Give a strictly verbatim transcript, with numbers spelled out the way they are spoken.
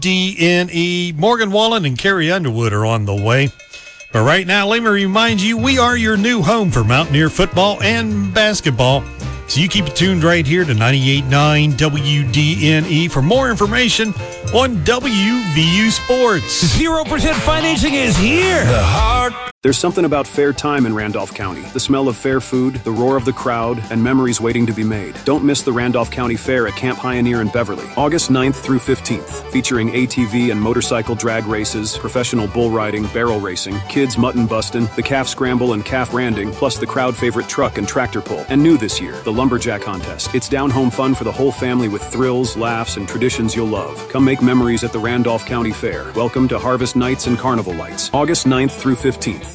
D N E. Morgan Wallen and Carrie Underwood are on the way. But right now, let me remind you, we are your new home for Mountaineer football and basketball. So you keep it tuned right here to ninety-eight point nine W D N E for more information on W V U Sports. zero percent financing is here. The heart. There's something about fair time in Randolph County. The smell of fair food, the roar of the crowd, and memories waiting to be made. Don't miss the Randolph County Fair at Camp Pioneer in Beverly, August ninth through fifteenth, featuring A T V and motorcycle drag races, professional bull riding, barrel racing, kids mutton bustin', the calf scramble and calf branding, plus the crowd favorite truck and tractor pull. And new this year, the Lumberjack Contest. It's down-home fun for the whole family with thrills, laughs, and traditions you'll love. Come make memories at the Randolph County Fair. Welcome to Harvest Nights and Carnival Lights, August ninth through fifteenth.